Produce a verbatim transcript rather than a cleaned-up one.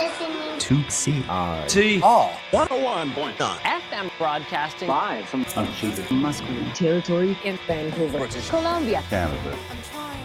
listening to C I T R one oh one point nine F M broadcasting live from unceded Musqueam territory in Vancouver, British Columbia, Canada.